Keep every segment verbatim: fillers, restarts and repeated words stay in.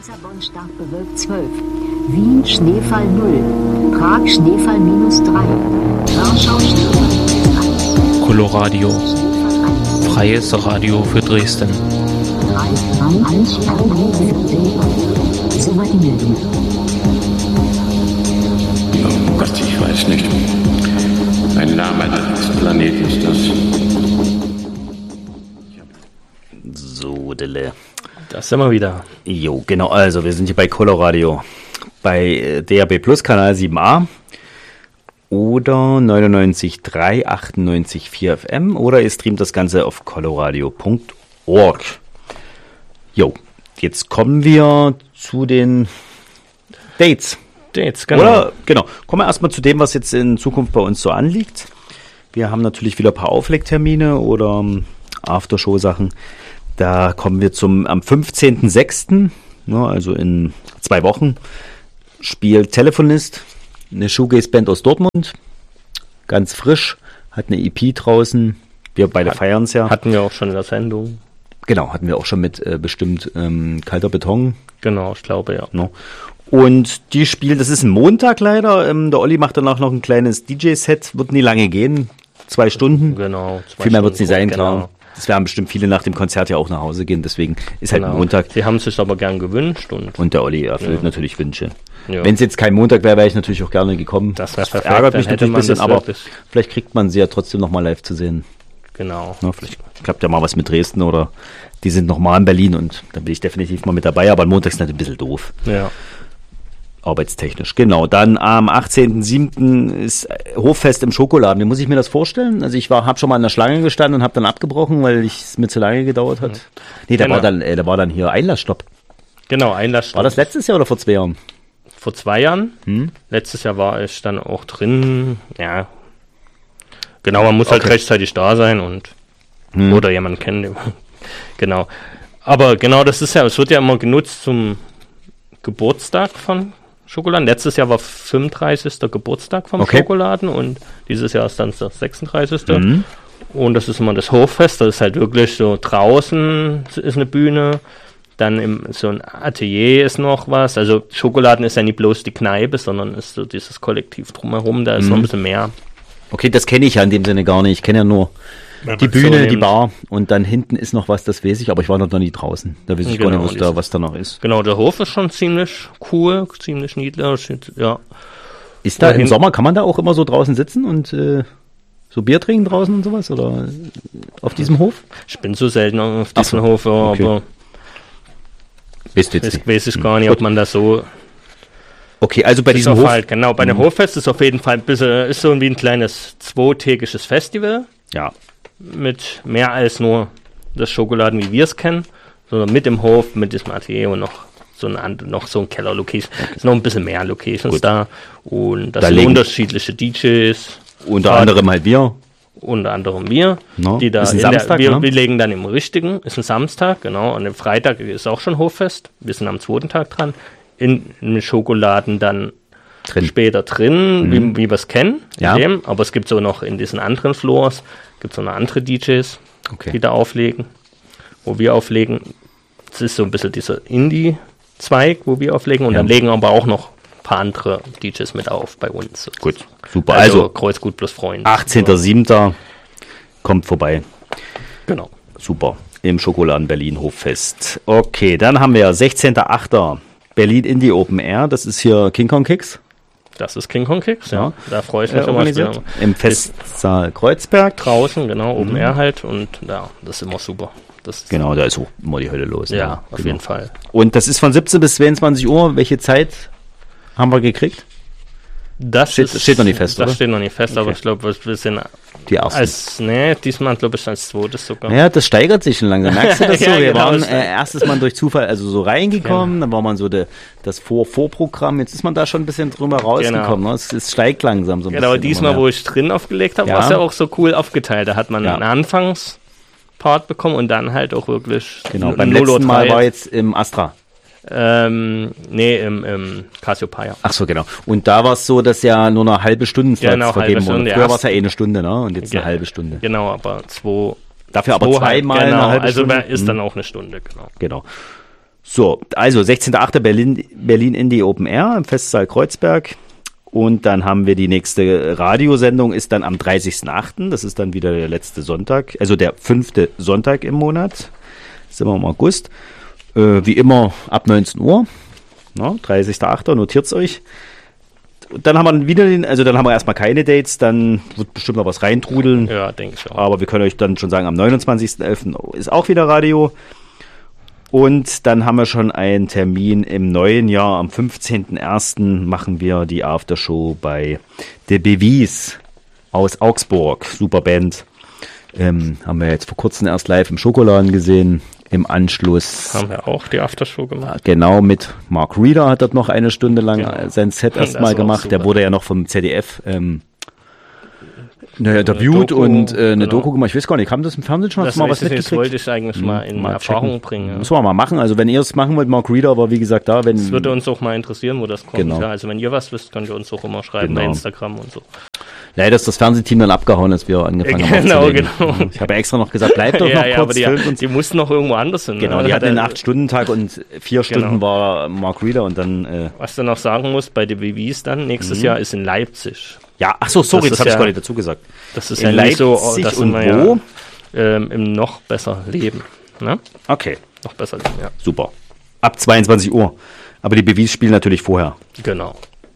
Lissabon stark bewölkt zwölf. Wien Schneefall null. Prag Schneefall minus drei. Warschau Schneefall eins. Coloradio. Freies Radio für Dresden. Soweit die Meldung. Oh Gott, ich weiß nicht. Ein Name des Planeten ist das. So, Dille. Das sind wir wieder. Jo, genau, also wir sind hier bei Coloradio. Bei D A B Plus Kanal sieben a oder neunundneunzig Komma drei, achtundneunzig Komma vier F M oder ihr streamt das Ganze auf coloradio Punkt org. Jo, jetzt kommen wir zu den Dates. Dates, genau. Oder, genau, kommen wir erstmal zu dem, was jetzt in Zukunft bei uns so anliegt. Wir haben natürlich wieder ein paar Auflegtermine oder Aftershow-Sachen. Da kommen wir zum, am fünfzehnten sechsten, ne, also in zwei Wochen, spielt Telefonist, eine Shoegaze-Band aus Dortmund, ganz frisch, hat eine E P draußen, wir beide feiern es ja. Hatten wir auch schon in der Sendung. Genau, hatten wir auch schon mit äh, bestimmt ähm, Kalter Beton. Genau, ich glaube, ja. No. Und die spielen, das ist ein Montag leider, ähm, der Olli macht danach noch ein kleines D J-Set, wird nie lange gehen, zwei Stunden. Genau. Zwei Viel mehr wird es nicht sein, genau. klar. Das werden bestimmt viele nach dem Konzert ja auch nach Hause gehen, deswegen ist halt Genau. Montag. Sie haben es sich aber gern gewünscht. Und, Und der Olli erfüllt Ja. natürlich Wünsche. Ja. Wenn es jetzt kein Montag wäre, wäre ich natürlich auch gerne gekommen. Das wäre perfekt, ärgert dann mich hätte natürlich ein man bisschen, das aber wirklich. vielleicht kriegt man sie ja trotzdem nochmal live zu sehen. Genau. Ja, vielleicht klappt ja mal was mit Dresden oder die sind nochmal in Berlin und da bin ich definitiv mal mit dabei, aber Montag ist halt ein bisschen doof. Ja. Arbeitstechnisch, genau. Dann am achtzehnten siebten ist Hoffest im Schokoladen. Wie muss ich mir das vorstellen? Also ich war, habe schon mal in der Schlange gestanden und habe dann abgebrochen, weil es mir zu lange gedauert hat. Nee, da Genau. war dann, äh, da war dann hier Einlassstopp. Genau, Einlass. War das letztes Jahr oder vor zwei Jahren? Vor zwei Jahren. Hm? Letztes Jahr war ich dann auch drin. Ja. Genau, man muss halt Okay. rechtzeitig da sein und Hm. oder jemanden kennen. den- Genau. Aber genau, das ist ja, es wird ja immer genutzt zum Geburtstag von Schokoladen. Letztes Jahr war fünfunddreißigster Geburtstag vom Okay. Schokoladen und dieses Jahr ist dann der sechsunddreißigste Mhm. Und das ist immer das Hoffest. Das ist halt wirklich so draußen ist eine Bühne. Dann im, so ein Atelier ist noch was. Also Schokoladen ist ja nicht bloß die Kneipe, sondern ist so dieses Kollektiv drumherum. Da ist Mhm. noch ein bisschen mehr. Okay, das kenne ich ja in dem Sinne gar nicht. Ich kenne ja nur die Bühne, so die nimmt. Bar und dann hinten ist noch was, das weiß ich, aber ich war noch nie draußen. Da weiß ich gar Genau, nicht, was da, dieses- was da noch ist. Genau, der Hof ist schon ziemlich cool, ziemlich niedlich. Ja, Ist da Wohin- im Sommer, kann man da auch immer so draußen sitzen und äh, so Bier trinken draußen und sowas? Oder auf diesem Hof? ich bin so selten auf Ach diesem so, Hof, ja, okay. aber Wisst ihr jetzt das nicht. weiß ich gar nicht, ob man das so... Okay, also bei Ist diesem auf Hof. halt, genau, bei dem Mhm. Hoffest ist auf jeden Fall ein bisschen, ist so wie ein kleines zweitägiges Festival Ja. mit mehr als nur das Schokoladen, wie wir es kennen, sondern mit dem Hof, mit diesem Atelier und noch so ein, and- noch so ein Keller-Location. Es sind noch ein bisschen mehr Locations Gut. da und das Da sind legen- unterschiedliche D Js. Unter Gerade- anderem halt wir. Unter anderem wir, No, die da ist ein in Samstag, der, wir, ne? wir legen dann im richtigen, ist ein Samstag, genau, und am Freitag ist auch schon Hoffest, wir sind am zweiten Tag dran, in, in Schokoladen dann Drin. später drin, wie, wie wir es kennen, in Ja. dem, aber es gibt so noch in diesen anderen Floors, gibt es so noch andere D Js, Okay. die da auflegen, wo wir auflegen, es ist so ein bisschen dieser Indie-Zweig, wo wir auflegen und Ja. dann legen aber auch noch ein paar andere D Js mit auf bei uns. Gut, super. Also, Also, Kreuzgut plus Freunde. achtzehnten siebten kommt vorbei. Genau. Super. Im Schokoladen Berlin Hoffest. Okay, dann haben wir sechzehnten achten Berlin Indie Open Air. Das ist hier King Kong Kicks. Das ist King Kong Kicks, ja. Ja. Da freue ich Äh, mich immer. organisiert. Ist Im Festsaal Kreuzberg. draußen, genau, Open Mhm. Air halt und ja, das ist immer super. Das ist, Genau, da ist auch immer die Hölle los. ja, auf genau. jeden Fall. Und das ist von siebzehn bis zweiundzwanzig Uhr. Welche Zeit haben wir gekriegt? Das Steht- ist, steht noch nicht fest, Das oder? steht noch nicht fest, aber Okay. ich glaube, wir sind Die ersten. als, nee, diesmal glaube ich als zweites sogar. Ja, das steigert sich schon langsam. Merkst du das so? Ja, Wir genau, waren das- äh, erstes Mal durch Zufall also so reingekommen, dann war man so de, das Vor Vorprogramm. Jetzt ist man da schon ein bisschen drüber rausgekommen. Ne? Es, es steigt langsam so ein Genau, aber bisschen. diesmal, immer wo mehr. ich drin aufgelegt habe, Ja. war es ja auch so cool aufgeteilt. Da hat man Ja. einen Anfangspart bekommen und dann halt auch wirklich Genau, n- beim null Uhr letzten Mal drei. war jetzt im Astra. Ähm, nee, im, im Cassiopeia. Ach so, genau. Und da war es so, dass ja nur eine halbe Stunde Genau, halbe vergeben wurde. Stunde, Früher ja. war es ja eh eine Stunde, ne? Und jetzt eine Ge- halbe Stunde. Genau, aber zwei. Dafür aber zwei halt- zweimal genau, eine halbe also Stunde. ist Mhm. dann auch eine Stunde, genau. Genau. So, also sechzehnter achter Berlin, Berlin Indie Open Air im Festsaal Kreuzberg. Und dann haben wir die nächste Radiosendung, ist dann am dreißigsten achten Das ist dann wieder der letzte Sonntag, also der fünfte Sonntag im Monat. Sind wir im August. Äh, wie immer ab neunzehn Uhr. No, dreißigster achter notiert's euch. Dann haben wir wieder den, also dann haben wir erstmal keine Dates, dann wird bestimmt noch was reintrudeln. Ja, denke ich auch. Aber wir können euch dann schon sagen, am neunundzwanzigsten elften ist auch wieder Radio. Und dann haben wir schon einen Termin im neuen Jahr. Am fünfzehnten ersten machen wir die Aftershow bei The Bevis aus Augsburg. Super Band. Ähm, haben wir jetzt vor kurzem erst live im Schokoladen gesehen. Im Anschluss haben wir auch die Aftershow gemacht. Genau, mit Mark Reeder hat dort noch eine Stunde lang genau. sein Set erstmal gemacht. Der wurde ja noch vom Z D F ähm, naja, interviewt Doku, und äh, eine genau. Doku gemacht. Ich weiß gar nicht, kam das im Fernsehen schon? Das mal was mitgekriegt? Das wollte ich eigentlich mal in mal Erfahrung checken. bringen. Ja. Müssen wir mal machen. Also wenn ihr es machen wollt, Mark Reeder war wie gesagt da. Wenn das würde uns auch mal interessieren, wo das kommt. Genau. Ja, also wenn ihr was wisst, könnt ihr uns auch immer schreiben genau. bei Instagram und so. Leider ist das Fernsehteam dann abgehauen, als wir angefangen ja, haben genau, aufzulegen. Genau. Ich habe ja extra noch gesagt, bleibt doch ja, noch ja, kurz. Aber die, die mussten noch irgendwo anders hin. Genau, ne? die, die hatten einen hat acht-Stunden-Tag und vier Stunden genau. war Mark Reeder und dann... Äh, was du noch sagen musst, bei den B Vs dann, nächstes mhm. Jahr ist in Leipzig. Ja, ach so, sorry, das, das habe ja, ich gar nicht dazu gesagt. Das ist in ja Leipzig nicht so, das und wir wo? Ja, ähm, im noch besser Leben. Ne? Okay. Noch besser leben, ja. Super. Ab zweiundzwanzig Uhr. Aber die B Vs spielen natürlich vorher. Genau.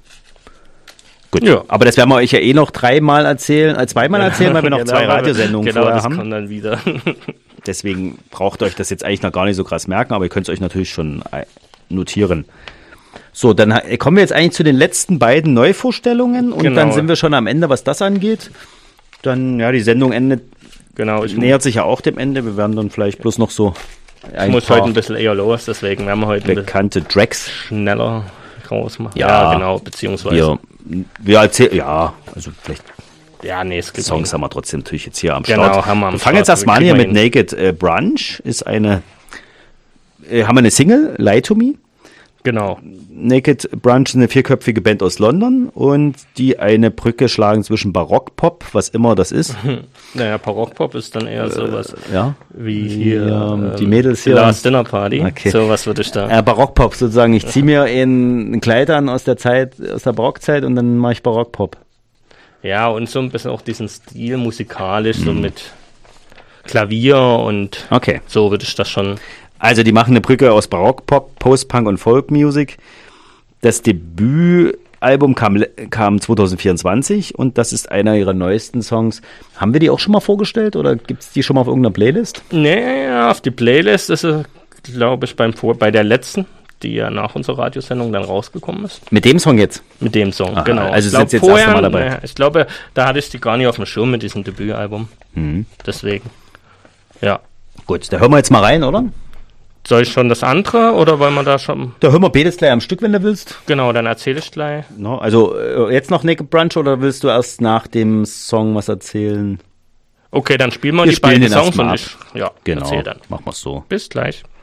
Gut, ja. Aber das werden wir euch ja eh noch dreimal erzählen, äh, zweimal erzählen, weil wir noch genau, zwei Radiosendungen genau, vorher das haben. Kommt dann wieder. Deswegen braucht ihr euch das jetzt eigentlich noch gar nicht so krass merken, aber ihr könnt es euch natürlich schon notieren. So, dann kommen wir jetzt eigentlich zu den letzten beiden Neuvorstellungen und genau. dann sind wir schon am Ende, was das angeht. Dann, ja, die Sendung endet, genau, ich nähert sich ja auch dem Ende. Wir werden dann vielleicht bloß noch so ein Ich muss heute ein bisschen eher los, deswegen werden wir heute bekannte Tracks schneller rausmachen. Ja, ja genau, beziehungsweise. Wir, wir erzählen, ja, also vielleicht. Ja, nee, es gibt Songs haben wir trotzdem natürlich jetzt hier am genau, Start. Haben wir am wir fangen Start. jetzt erstmal an hier mit Naked äh, Brunch. Ist eine, äh, haben wir eine Single, Lie to Me. Genau. Naked Brunch ist eine vierköpfige Band aus London und die eine Brücke schlagen zwischen Barockpop, was immer das ist. Naja, Barockpop ist dann eher sowas äh, ja. wie hier ähm, die ähm, Mädels hier. Last Dinner Party. Okay. So was würde ich da. Äh, Barockpop sozusagen. Ich ziehe mir ein, ein Kleid an aus der Zeit, aus der Barockzeit und dann mache ich Barockpop. Ja, und so ein bisschen auch diesen Stil musikalisch, hm. so mit Klavier und okay. so würde ich das schon. Also die machen eine Brücke aus Barockpop, Post-Punk und Folk-Music. Das Debütalbum kam, kam zwanzig vierundzwanzig und das ist einer ihrer neuesten Songs. Haben wir die auch schon mal vorgestellt oder gibt es die schon mal auf irgendeiner Playlist? Nee, auf die Playlist ist es, glaube ich, beim Vor- bei der letzten, die ja nach unserer Radiosendung dann rausgekommen ist. Mit dem Song jetzt? Mit dem Song, Aha, genau. Also sind jetzt das erste Mal dabei? Nee, ich glaube, da hatte ich die gar nicht auf dem Schirm mit diesem Debütalbum. Mhm. Deswegen, ja. Gut, da hören wir jetzt mal rein, oder? Soll ich schon das andere oder wollen wir da schon... Da hören wir beides gleich am Stück, wenn du willst. Genau, dann erzähle ich gleich. No, also äh, jetzt noch Naked Brunch oder willst du erst nach dem Song was erzählen? Okay, dann spielen wir, wir die spielen beiden Songs und ab. ich ja, genau, erzähle dann. Machen wir es so. Bis gleich.